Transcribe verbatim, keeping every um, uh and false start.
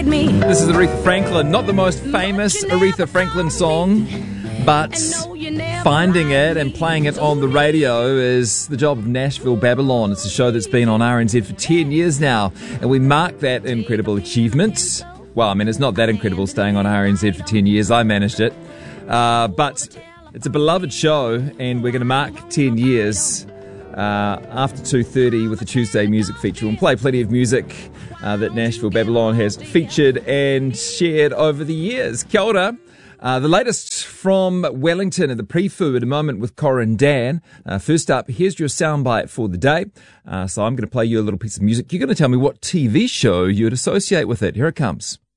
beside me. This is Aretha Franklin, not the most famous Aretha Franklin song, but finding it and playing it on the radio is the job of Nashville Babylon. It's a show that's been on R N Z for ten years now, and we mark that incredible achievement. Well, I mean, it's not that incredible staying on R N Z for ten years. I managed it. Uh, but it's a beloved show, and we're going to mark ten years uh, after two thirty with the Tuesday music feature. We'll play plenty of music uh, that Nashville Babylon has featured and shared over the years. Kia ora. Uh, the latest from Wellington at the Pre-Foo at a moment with Corin Dan. Uh, first up, here's your soundbite for the day. Uh, so I'm going to play you a little piece of music. You're going to tell me what T V show you'd associate with it. Here it comes.